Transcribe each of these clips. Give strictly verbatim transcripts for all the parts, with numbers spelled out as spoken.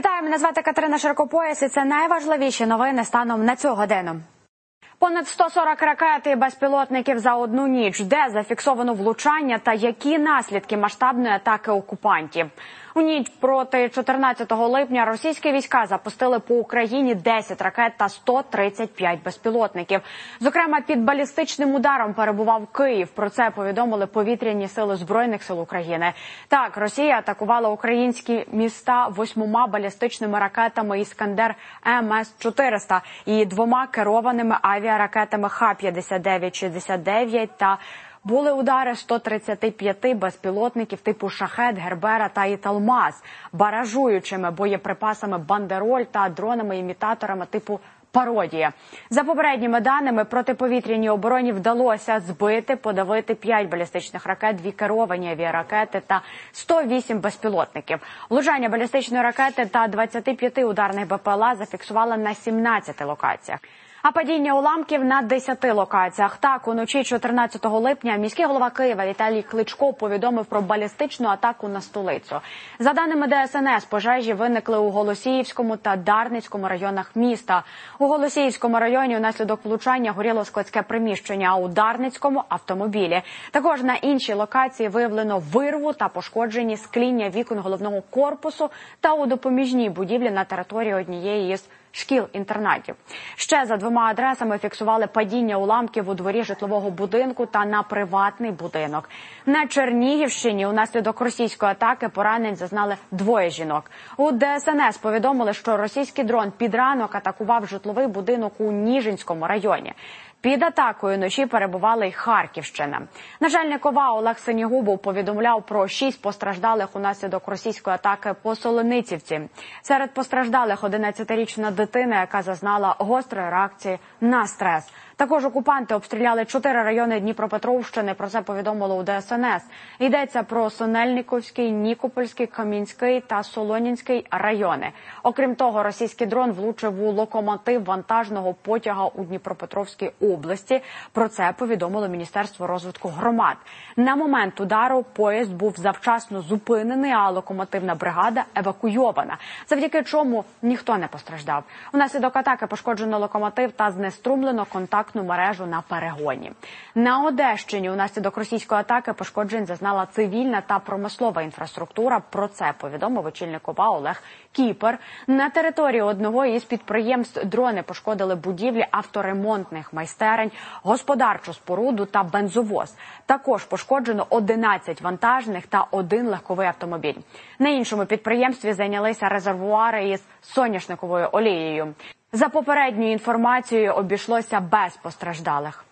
Вітаю, мене звати Катерина Широкопояс, і це найважливіші новини станом на цю годину. Понад сто сорок ракет і безпілотників за одну ніч. Де зафіксовано влучання та які наслідки масштабної атаки окупантів? У ніч проти чотирнадцятого липня російські війська запустили по Україні десять ракет та сто тридцять п'ять безпілотників. Зокрема, під балістичним ударом перебував Київ. Про це повідомили повітряні сили Збройних сил України. Так, Росія атакувала українські міста восьмома балістичними ракетами «Іскандер Ем Ес чотириста» і двома керованими авіаракетами Х п'ятдесят дев'ять шістдесят дев'ять та були удари сто тридцять п'ять безпілотників типу «Шахед», «Гербера» та «Італмаз», баражуючими боєприпасами «Бандероль» та дронами-імітаторами типу «Пародія». За попередніми даними, протиповітряній обороні вдалося збити, подавити п'ять балістичних ракет, дві керовані авіаракети та сто вісім безпілотників. Влучання балістичної ракети та двадцяти п'яти ударних Бе Пе Ел А зафіксували на сімнадцяти локаціях. А падіння уламків на десяти локаціях. Так, уночі чотирнадцятого липня міський голова Києва Віталій Кличко повідомив про балістичну атаку на столицю. За даними Де Ес Ен Ес, пожежі виникли у Голосіївському та Дарницькому районах міста. У Голосіївському районі унаслідок влучання горіло складське приміщення, а у Дарницькому – автомобілі. Також на іншій локації виявлено вирву та пошкоджені скління вікон головного корпусу та у допоміжній будівлі на території однієї із шкіл-інтернатів. Ще за двома адресами фіксували падіння уламків у дворі житлового будинку та на приватний будинок. На Чернігівщині унаслідок російської атаки поранень зазнали двоє жінок. У Де Ес Ен Ес повідомили, що російський дрон під ранок атакував житловий будинок у Ніжинському районі. Під атакою вночі перебувала й Харківщина. Начальник ОВА Олег Синігубов повідомляв про шість постраждалих унаслідок російської атаки по Солоницівці. Серед постраждалих одинадцятирічна дитина, яка зазнала гострої реакції на стрес. Також окупанти обстріляли чотири райони Дніпропетровщини, про це повідомило у Де Ес Ен Ес. Йдеться про Синельниковський, Нікопольський, Кам'янський та Солонінський райони. Окрім того, російський дрон влучив у локомотив вантажного потяга у Дніпропетровській області. Про це повідомило Міністерство розвитку громад. На момент удару поїзд був завчасно зупинений, а локомотивна бригада евакуйована, завдяки чому ніхто не постраждав. Внаслідок атаки пошкоджено локомотив та знеструмлено контактну мережу на перегоні. На Одещині унаслідок російської атаки пошкоджень зазнала цивільна та промислова інфраструктура. Про це повідомив очільник ОВА Олег Кіпер. На території одного із підприємств дрони пошкодили будівлі авторемонтних майстерень, господарчу споруду та бензовоз. Також пошкоджено одинадцять вантажних та один легковий автомобіль. На іншому підприємстві зайнялися резервуари із соняшниковою олією. За попередньою інформацією, обійшлося без постраждалих.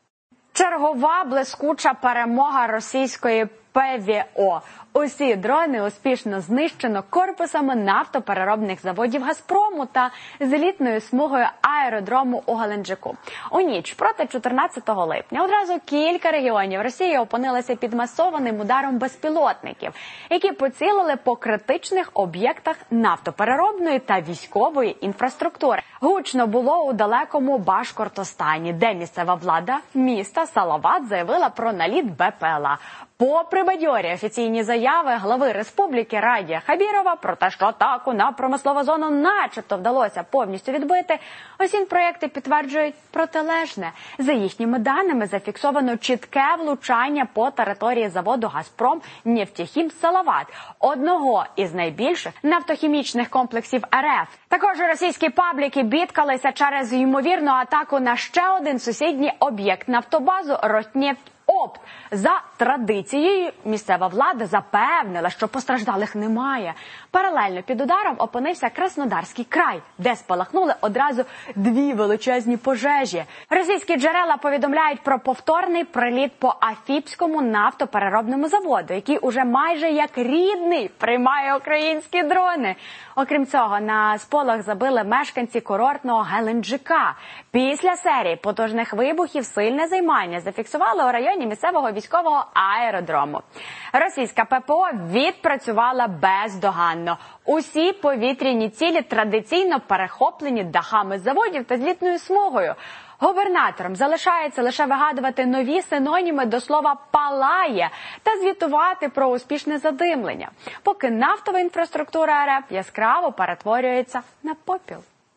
Чергова блискуча перемога російської Пе Ве О. Усі дрони успішно знищено корпусами нафтопереробних заводів «Газпрому» та злітною смугою аеродрому у Геленджику. У ніч проти чотирнадцятого липня одразу кілька регіонів Росії опинилися під масованим ударом безпілотників, які поцілили по критичних об'єктах нафтопереробної та військової інфраструктури. Гучно було у далекому Башкортостані, де місцева влада міста Салават заявила про наліт Бе Пе Ел А. Попри бадьорі офіційні заяви глави республіки Радія Хабірова про те, що атаку на промислову зону начебто вдалося повністю відбити, усі проєкти підтверджують протилежне. За їхніми даними зафіксовано чітке влучання по території заводу «Газпром» Нефтехім Салават, одного із найбільших нафтохімічних комплексів Ер Еф. Також російські пабліки бідкалися через ймовірну атаку на ще один сусідній об'єкт нафтобазу «Роснефть». Опт. За традицією місцева влада запевнила, що постраждалих немає. Паралельно під ударом опинився Краснодарський край, де спалахнули одразу дві величезні пожежі. Російські джерела повідомляють про повторний приліт по Афіпському нафтопереробному заводу, який уже майже як рідний приймає українські дрони. Окрім цього, на сполох забили мешканці курортного Геленджика. Після серії потужних вибухів сильне займання зафіксували у районі місцевого військового аеродрому. Російська Пе Пе О відпрацювала бездоганно. Усі повітряні цілі традиційно перехоплені дахами заводів та злітною смугою. Губернаторам залишається лише вигадувати нові синоніми до слова «палає» та звітувати про успішне задимлення, поки нафтова інфраструктура РФ яскраво перетворюється на попіл.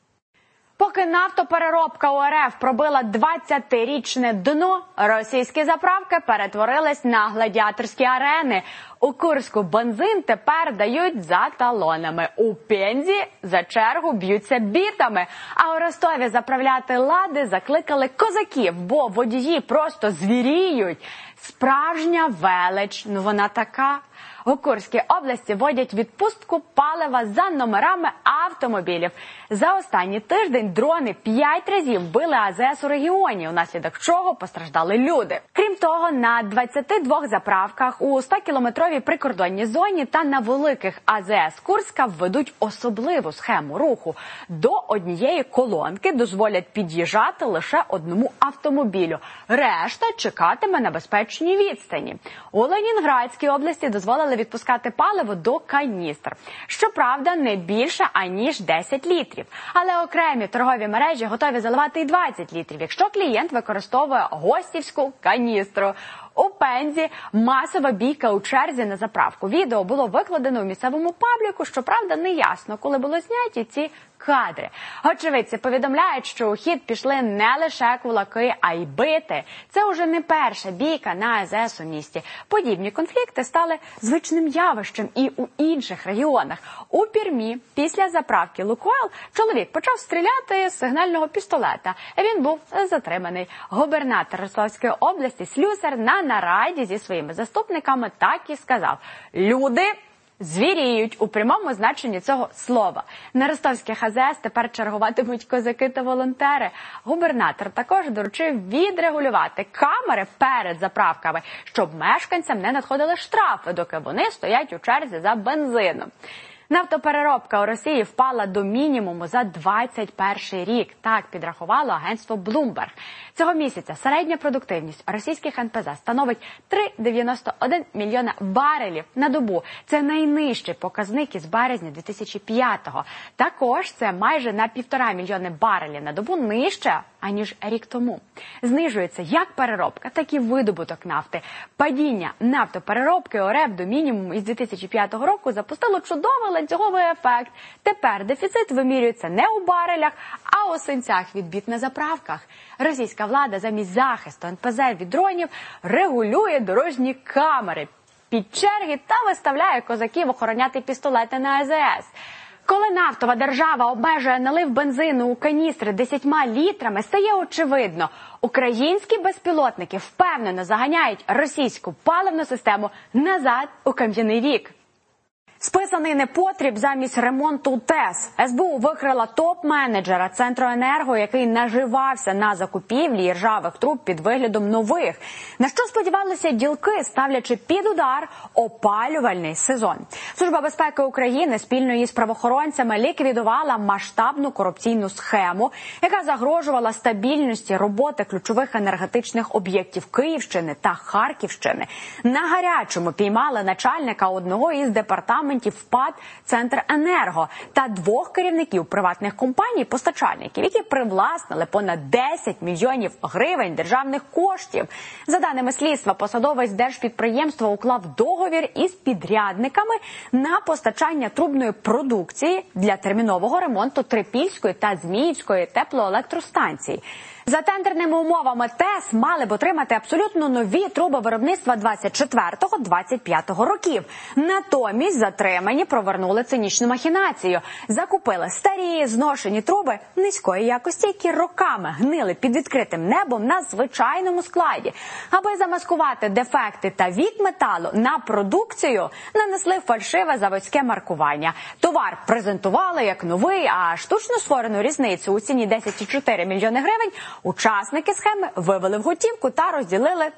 Поки нафтопереробка у РФ пробила двадцятирічне дно, російські заправки перетворились на гладіаторські арени. У Курську бензин тепер дають за талонами. У Пензі за чергу б'ються бітами. А у Ростові заправляти лади закликали козаків, бо водії просто звіріють. Справжня велич, ну вона така. У Курській області вводять відпустку палива за номерами автомобілів. За останній тиждень дрони п'ять разів били АЗС у регіоні, унаслідок чого постраждали люди. Крім того, на двадцяти двох заправках у стокілометровій прикордонній зоні та на великих АЗС Курська введуть особливу схему руху. До однієї колонки дозволять під'їжджати лише одному автомобілю. Решта чекатиме на безпечній відстані. У Ленінградській області дозволили відпускати паливо до каністр. Щоправда, не більше, аніж десять літрів. Але окремі торгові мережі готові заливати і двадцять літрів, якщо клієнт використовує гостівську каністру. У Пензі масова бійка у черзі на заправку. Відео було викладено у місцевому пабліку, щоправда, не ясно, коли були зняті ці кадри. Очевидці повідомляють, що у хід пішли не лише кулаки, а й бити. Це уже не перша бійка на АЗС у місті. Подібні конфлікти стали звичним явищем і у інших регіонах. У Пермі після заправки «Лукойл» чоловік почав стріляти з сигнального пістолета. Він був затриманий. Губернатор Ростовської області Слюсар на нараді зі своїми заступниками так і сказав: «Люди звіріють» у прямому значенні цього слова. На ростовських АЗС тепер чергуватимуть козаки та волонтери. Губернатор також доручив відрегулювати камери перед заправками, щоб мешканцям не надходили штрафи, доки вони стоять у черзі за бензином. Нафтопереробка у Росії впала до мінімуму за двадцять перший рік. Так підрахувало агентство Bloomberg. Цього місяця середня продуктивність російських ен пе зет становить три цілих дев'яносто один мільйона барелів на добу. Це найнижчий показник із березня дві тисячі п'ятого. Також це майже на півтора мільйони барелів на добу нижче, аніж рік тому. Знижується як переробка, так і видобуток нафти. Падіння нафтопереробки у РФ до мінімуму із дві тисячі п'ятого року запустило чудовий ланцюговий ефект. Тепер дефіцит вимірюється не у барелях, а у синцях від бід на заправках. Російська влада замість захисту ен пе зет від дронів регулює дорожні камери під черги та виставляє козаків охороняти пістолети на АЗС. Коли нафтова держава обмежує налив бензину у каністри десятьма літрами, стає очевидно – українські безпілотники впевнено заганяють російську паливну систему назад у кам'яний вік. Списаний непотріб замість ремонту ТЕС. ес бе у викрила топ-менеджера Центренерго, який наживався на закупівлі ржавих труб під виглядом нових. На що сподівалися ділки, ставлячи під удар опалювальний сезон. Служба безпеки України спільно із правоохоронцями ліквідувала масштабну корупційну схему, яка загрожувала стабільності роботи ключових енергетичних об'єктів Київщини та Харківщини. На гарячому піймали начальника одного із департаментів ПАД «Центренерго» та двох керівників приватних компаній-постачальників, які привласнили понад десять мільйонів гривень державних коштів. За даними слідства, посадовець держпідприємства уклав договір із підрядниками на постачання трубної продукції для термінового ремонту Трипільської та Зміївської теплоелектростанцій. За тендерними умовами ТЕС мали б отримати абсолютно нові труби виробництва двадцять четвертого - двадцять п'ятого років. Натомість затримані провернули цинічну махінацію. Закупили старі, зношені труби низької якості, які роками гнили під відкритим небом на звичайному складі. Аби замаскувати дефекти та вік металу, на продукцію нанесли фальшиве заводське маркування. Товар презентували як новий, а штучно створену різницю у ціні десять цілих чотири мільйони гривень учасники схеми вивели в готівку та розділили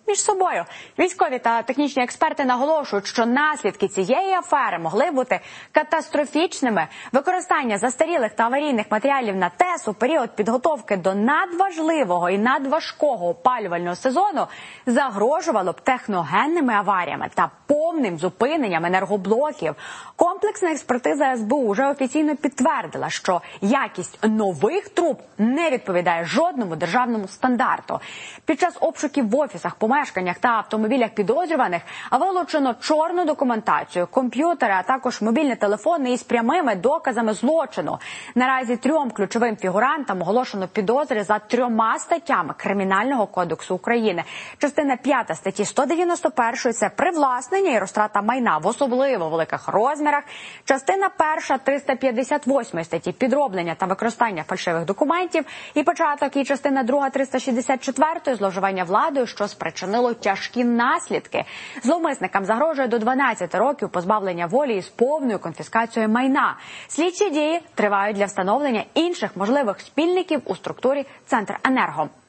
між собою. Військові та технічні експерти наголошують, що наслідки цієї афери могли бути катастрофічними. Використання застарілих та аварійних матеріалів на ТЕС у період підготовки до надважливого і надважкого опалювального сезону загрожувало б техногенними аваріями та повним зупиненням енергоблоків. Комплексна експертиза ес бе у вже офіційно підтвердила, що якість нових труб не відповідає жодному державному стандарту. Під час обшуків в офісах, помешканнях та автомобілях підозрюваних вилучено чорну документацію, комп'ютери, а також мобільні телефони із прямими доказами злочину. Наразі трьом ключовим фігурантам оголошено підозри за трьома статтями Кримінального кодексу України. Частина п'ята статті сто дев'яносто першої – це привласнення і розтрата майна в особливо великих розмірах. Частина перша триста п'ятдесят восьмої статті підроблення та використання фальшивих документів. І початок і частина друга триста шістдесят четвертої зловживання владою, що спричинило тяжкі наслідки. Зловмисникам загрожує до дванадцяти років позбавлення волі із повною конфіскацією майна. Слідчі дії тривають для встановлення інших можливих спільників у структурі Центренерго.